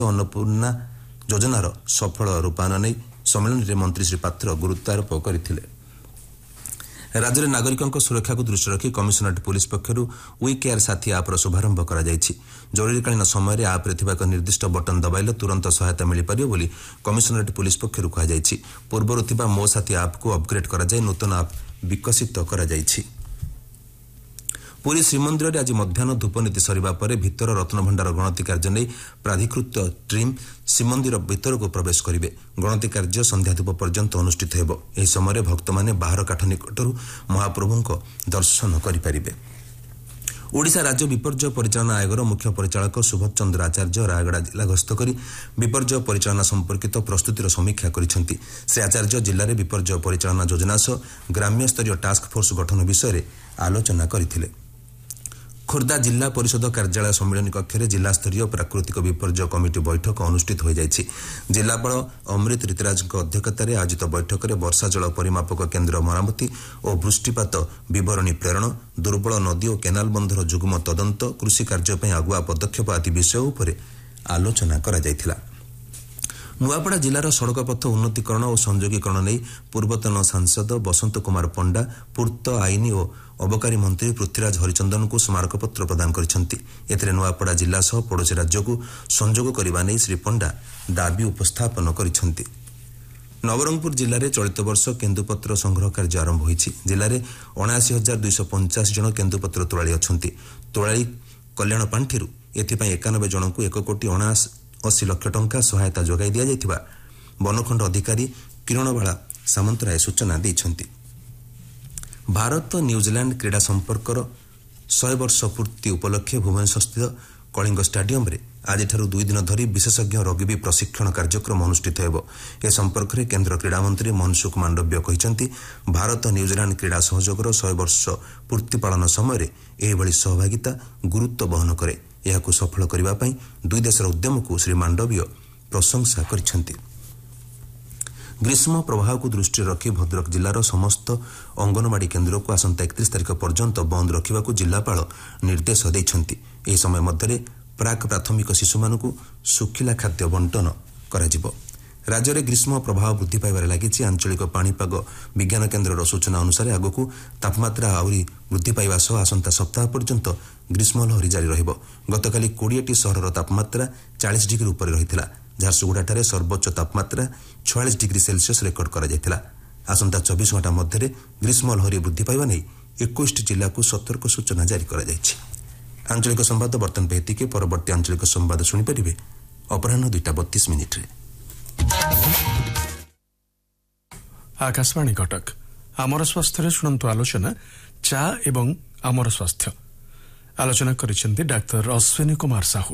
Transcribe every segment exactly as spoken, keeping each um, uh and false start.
अन्नपूर्णा योजनार सफल रूपायन नहीं सम्मेलन में मंत्री श्री पात्र गुरुत्वारोप करथिले। राज्य में नागरिकों सुरक्षा को दृष्टि रखी कमिशनरेट पुलिस पक्षर वी केयर साथी आप्र शुभारंभ कर जरूरीकालीन समय आप्रे एक निर्दिष्ट बटन दबाइले तुरंत सहायता मिल पार बोली कमिशनरेट पुलिस पक्षर कहुई। पूर्वर मो साथी आप को अपग्रेड कर नूतन आप विकसित कर। पुरी श्रीमंदिर आज मध्याह्न धूपनीति सरिबा परे भितर रत्नभंडार गणति कार्य नहीं प्राधिकृत टीम श्रीमंदिर भितर को प्रवेश करेंगे। गणति कार्य संध्या धूप पर्यंत अनुष्ठित हेबो। एही समय भक्त माने बाहर काठ निकटरू महाप्रभु को दर्शन करेंगे। ओडिशा राज्य विपर्यय परिचालना आयोगर मुख्य परिचालक सुभोध चंद्र आचार्य रायगड़ा जिला गस्त कर विपर्यय परिचालना संपर्कित प्रस्तुतिर समीक्षा करिसेंति। श्री आचार्य जिले में विपर्यय परिचालना योजना सह ग्राम्य स्तरीय टास्क फोर्स गठन विषय आलोचना करथिले। खोर्धा जिला परिषद कार्यालय सम्मेलन कक्ष में जिला स्तरीय प्राकृतिक विपर्यय कमिटी बैठक अनुष्ठित हो जायछि। जिलापाल अमृत ऋतुराज अध्यक्षतार आयोजित बैठक में वर्षा जल परिमापक केन्द्र मरामती और वृष्टिपात विवरणी प्रेरण, दुर्बल नदी और केनाल बंधर जुग्म तदंत, कृषि कार्य आगुआ पदक्षेप आदि विषय उपर आलोचना करा जायथिला। नुआपड़ा जिलार सड़क पथ उन्नतीकरण और संयोगीकरण नहीं पूर्वतन सांसद बसंत कुमार पंडा पूर्त आईन और अबकारी मंत्री पृथ्वीराज हरिचंदन को स्मारकपत्र प्रदान कर नुआपड़ा जिला सह पड़ोसी राज्य को संयोग करने श्री पंडा दाबी उपस्थापन कर। नवरंगपुर जिले में चलित वर्ष केन्दुपत्र संग्रह कार्य आरंभ होइछि। जिले में अणाशी हजार दुईश पंचाशी जन केन्दुपत्र तोलाड़ी अच्छा। तोलाड़ी कल्याण पांठिरू एथिपाई एकानबे जन को एक कोटी अणाशी अशी लक्ष टंका सहायता जोगाई दिया जायथिबा वनखंड अधिकारी किरणबाला सामंतराय सूचना दैछंती। भारत न्यूजीलैंड क्रीड़ा संपर्कर सौ वर्ष पूर्ति उपलक्षे भुवनेश्वर स्थित कलिंग स्टाडियम रे आज दुई दिन धरी विशेषज्ञ रग्बी प्रशिक्षण कार्यक्रम अनुष्ठित हेबो। ए संपर्क में केन्द्र क्रीड़ा मंत्री मनसुख मांडव्य कहिसेंती भारत न्यूजीलैंड क्रीड़ा सहयोगर सौ वर्ष पूर्ति पालन समय एभली सहभागिता गुरुत्व बहन करे। यहां सफल करने दुई देशर उद्यम को श्री मांडव्य प्रशंसा करिसेंती। ग्रीष्म प्रवाह को दृष्टि रखी भद्रक जिलार समस्त अंगनवाड़ी केन्द्र को आसंता एकतीस तारिख पर्यंत बंद रखा जिलापाल निर्देश देइछंती। एही समय मध्य प्राक प्राथमिक शिशु मानू सुखिला खाद्य बंटन कराजिबो। राज्य में ग्रीष्म प्रभाव वृद्धि पाइबार लागिछि। आंचलिक पाणीपाग विज्ञान केन्द्र सूचना अनुसार आगकू तापमात्रा आहरी वृद्धि पाइबा सह आसंता सप्ताह पर्यंत ग्रीष्म लहरी जारी रहिबो। गतकाली कोड़ीटी सहर तापमात्रा चालीस डिग्री उपर रहिथिला। झारसुगुड़ाଠାରେ सर्वोच्च तापमात्रा छियालीस डिग्री सेल्सियस रेकर्ड करा जायथिला। आसंता चौबीस घंटा मध्य ग्रीष्म लहरी वृद्धि पाइबा नै इक्कीस जिला को सतर्क सूचना जारी करा जायछि। आंचलिक संवाद बर्तन पेतिके परवर्ती आंचलिक संवाद सुनि परिबे अपराह्न दुईटा बत्तीस मिनिट रे। आकाशवाणी कटक आमर स्वास्थ्य शुणु आलोचना चा एवं आमर स्वास्थ्य आलोचना करिसेंती डाक्टर अश्विनी कुमार साहू।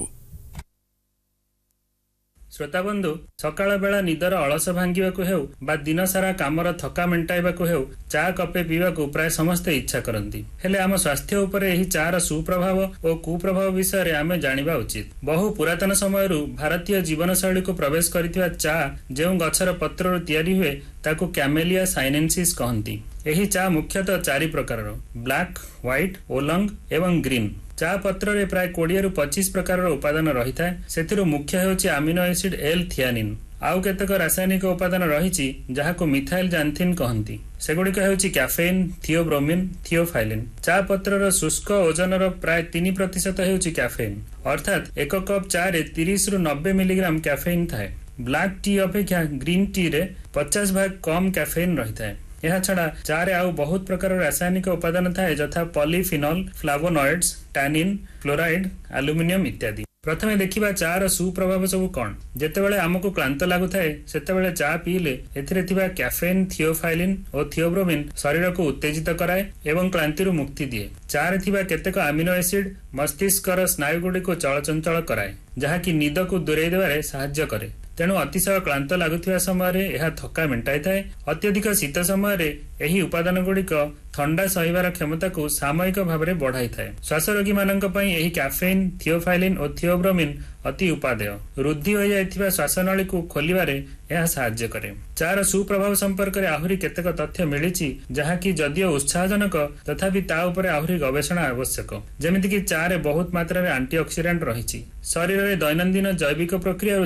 श्रोताबंधु सकाळ बेला निदर अलस भांगिबाकू हेउ बा दिन सारा कामर थका मेंटाइबाकू हेउ चा कपे पीबाकू प्राय समस्ते इच्छा करती। हेले आम स्वास्थ्य उपरे एही चार सुप्रभाव और कुप्रभाव विषय आमे जानिबा उचित। बहु पुरातन समयरू भारतीय जीवनशैली को प्रवेश करिथिबा चा जेउ गछर पत्ररू तयारी हुए ताकू कैमेलिया साइनेंसिस कहंती। एही चा मुख्यतः चारि प्रकारर ब्लैक, व्हाइट, ओलंग एवं ग्रीन। चा पत्र रे प्राय बीस रु पच्चीस प्रकार उपादान रही था। सेथिरु मुख्य हेउची अमीनो एसिड एल थियानिन। आउ केतक रासायनिक उपादान रही जहाको मिथाइल जांथिन कहंती। सेगुड़िक हेउची caffeine, theobromine, theophylline. चा पत्रर शुष्क ओजनर प्राय तीन प्रतिशत हेउची कैफेन, अर्थात एक कप चा रे तीस रु नब्बे मिलीग्राम कैफेन थाए। ब्लैक टी अपेक्षा ग्रीन टी रे पचास भाग कम कैफेन रही था। यह छड़ा चारे आउ बहुत प्रकार रासायनिक उपादान थाए जथा पॉलीफिनॉल, फ्लावोनॉइड्स, टैनिन, फ्लोराइड, एल्युमिनियम इत्यादि। प्रथमे देखिबा चार सुप्रभाव सब कौन। जेतेबेले हमको क्लांत लागु थाए सेतेबेले चा पीले एथिरे थिबा कैफेन, थियोफाइलिन और थियोब्रोमिन शरीर को उत्तेजित कराए एवं क्लांतिरु मुक्ति दिए। चारे थिबा केतेक अमीनो एसिड मस्तिष्कर स्नायु गुडी को चलचंचल कराए जहा कि निद को दूरेई देबारे सहाय्य करे। ତେଣୁ ଅତିଶୟ କ୍ଳାନ୍ତ ଲାଗୁଥିବା ସମୟରେ ଏହା ଥକା ମେଣ୍ଟାଇଥାଏ। ଅତ୍ୟଧିକ ଶୀତ ସମୟରେ ଏହି ଉପାଦାନ ଗୁଡ଼ିକ ଥଣ୍ଡା ସହିବାର କ୍ଷମତାକୁ ସାମୟିକ ଭାବରେ ବଢାଇଥାଏ। ଶ୍ୱାସରୋଗୀମାନଙ୍କ ପାଇଁ ଏହି କ୍ୟାଫେଇନ୍, ଥିଓଫାଇଲିନ୍ ଓ ଥିଓବ୍ରୋମିନ୍ ଅତି ଉପାଦେୟ। ରୁଦ୍ଧି ହୋଇଯାଇଥିବା ଶ୍ୱାସନଳୀକୁ ଖୋଲିବାରେ ଏହା ସାହାଯ୍ୟ କରେ। ଚାର ସୁପ୍ରଭାବ ସମ୍ପର୍କରେ ଆହୁରି କେତେକ ତଥ୍ୟ ମିଳିଛି, ଯାହାକି ଯଦିଓ ଉତ୍ସାହଜନକ ତଥାପି ତା ଉପରେ ଆହୁରି ଗବେଷଣା ଆବଶ୍ୟକ। ଯେମିତିକି ଚାରେ ବହୁତ ମାତ୍ରାରେ ଆଣ୍ଟି ଅକ୍ସିଡାଣ୍ଟ ରହିଛି। ଶରୀରରେ ଦୈନନ୍ଦିନ ଜୈବିକ ପ୍ରକ୍ରିୟାରୁ